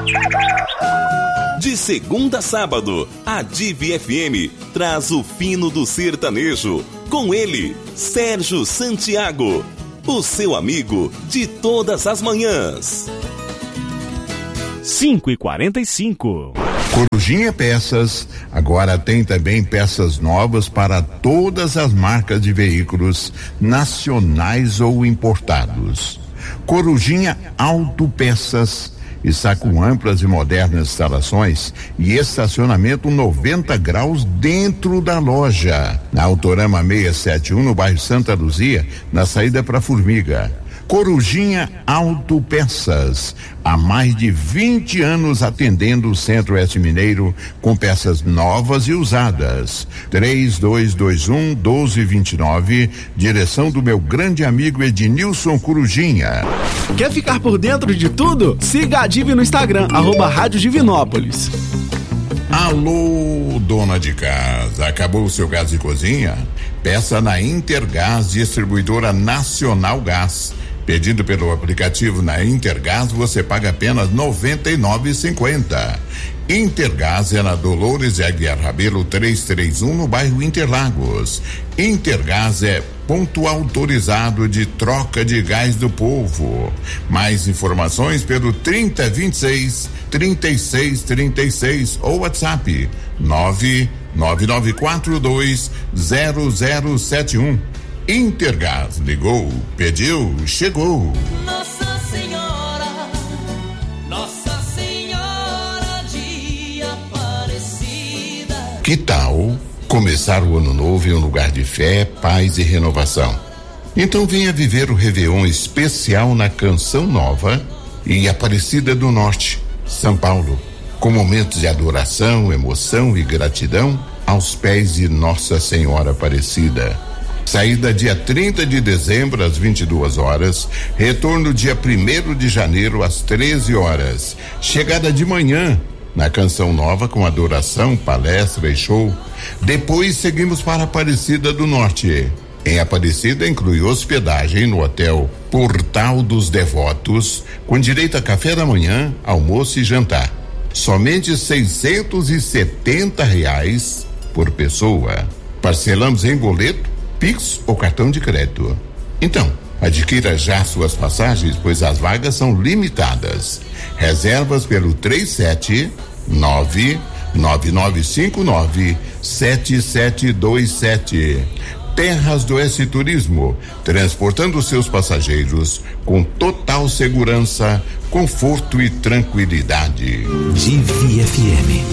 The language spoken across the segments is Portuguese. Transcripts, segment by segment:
De segunda a sábado, a Divi FM traz o fino do sertanejo. Com ele, Sérgio Santiago, o seu amigo de todas as manhãs. 5h45. Corujinha Peças agora tem também peças novas para todas as marcas de veículos nacionais ou importados. Corujinha Autopeças está com amplas e modernas instalações e estacionamento 90 graus dentro da loja. Na Autorama 671, no bairro Santa Luzia, na saída para Formiga. Corujinha Autopeças, há mais de 20 anos atendendo o Centro-Oeste Mineiro com peças novas e usadas. 3221-1229, direção do meu grande amigo Ednilson Corujinha. Quer ficar por dentro de tudo? Siga a Divi no Instagram, @Rádio Divinópolis. Alô, dona de casa, acabou o seu gás de cozinha? Peça na Intergás, distribuidora Nacional Gás. Pedindo pelo aplicativo na Intergás, você paga apenas R$ 99,50. Intergás é na Dolores de Aguiar Rabelo 331, no bairro Interlagos. Intergás é ponto autorizado de troca de gás do povo. Mais informações pelo 3026-3636 ou WhatsApp 999420071. Intergás, ligou, pediu, chegou. Nossa Senhora de Aparecida. Que tal começar o ano novo em um lugar de fé, paz e renovação? Então venha viver o Réveillon especial na Canção Nova e Aparecida do Norte, São Paulo, com momentos de adoração, emoção e gratidão aos pés de Nossa Senhora Aparecida. Saída dia 30 de dezembro às 22 horas, retorno dia 1º de janeiro às 13 horas. Chegada de manhã na Canção Nova com adoração, palestra e show. Depois seguimos para Aparecida do Norte. Em Aparecida inclui hospedagem no Hotel Portal dos Devotos, com direito a café da manhã, almoço e jantar. Somente R$ 670 por pessoa. Parcelamos em boleto, Pix ou cartão de crédito. Então, adquira já suas passagens, pois as vagas são limitadas. Reservas pelo 379-9959-7727. Terras do S Turismo, transportando seus passageiros com total segurança, conforto e tranquilidade. Divi FM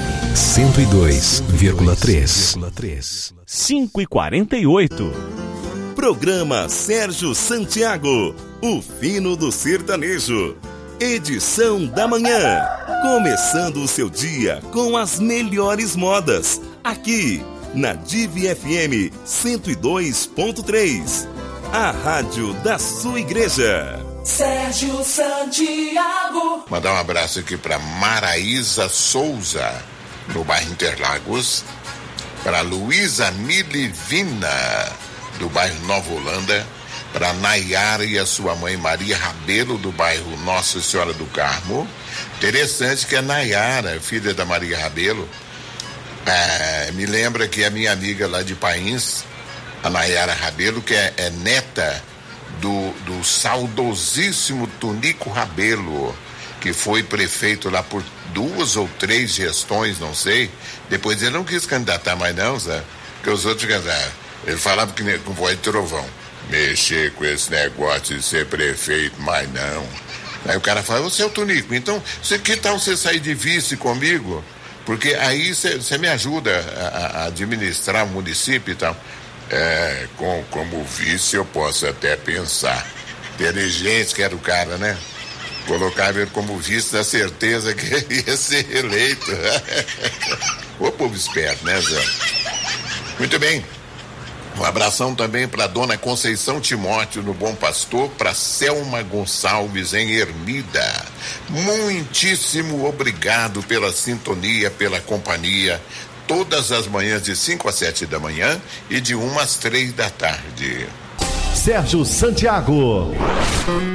102,3. 5h48. Programa Sérgio Santiago, o fino do sertanejo. Edição da manhã. Começando o seu dia com as melhores modas. Aqui na Divi FM 102.3. A rádio da sua igreja. Sérgio Santiago. Mandar um abraço aqui para Maraísa Souza, no bairro Interlagos. Para Luísa Milivina, do bairro Nova Holanda. Para Nayara e a sua mãe Maria Rabelo, do bairro Nossa Senhora do Carmo. Interessante que a Nayara, filha da Maria Rabelo, me lembra que a minha amiga lá de Pains, a Nayara Rabelo, que é neta do saudosíssimo Tunico Rabelo, que foi prefeito lá por 2 ou 3 gestões, não sei. Depois ele não quis candidatar mais não, sabe? Porque os outros candidatos, ele falava que com voz de trovão, mexer com esse negócio de ser prefeito, mas não. Aí o cara fala, você é o Tunico, então que tal você sair de vice comigo? Porque aí você me ajuda a administrar o município e tal. Como vice eu posso até pensar. Inteligente que era o cara, né? Colocava ele como vice da certeza que ele ia ser eleito. Ô povo esperto, né, Zé? Muito bem. Um abração também para dona Conceição Timóteo no Bom Pastor, para Selma Gonçalves em Ermida. Muitíssimo obrigado pela sintonia, pela companhia, todas as manhãs de 5 às 7 da manhã e de 1 às 3 da tarde. Sérgio Santiago.